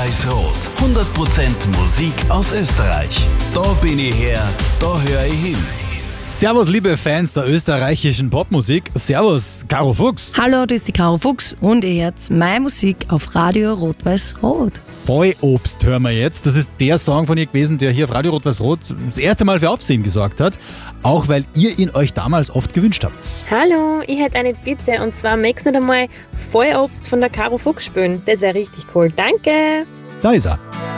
Rot-Weiß-Rot. 100% Musik aus Österreich. Da bin ich her, da höre ich hin. Servus, liebe Fans der österreichischen Popmusik. Servus, Caro Fuchs. Hallo, das ist die Caro Fuchs und ihr hört meine Musik auf Radio Rot-Weiß-Rot. Vollobst hören wir jetzt. Das ist der Song von ihr gewesen, der hier auf Radio Rot-Weiß-Rot das erste Mal für Aufsehen gesorgt hat. Auch weil ihr ihn euch damals oft gewünscht habt. Hallo, ich hätte eine Bitte und zwar magst du nicht einmal Vollobst von der Caro Fuchs spielen. Das wäre richtig cool. Danke. Da ist er.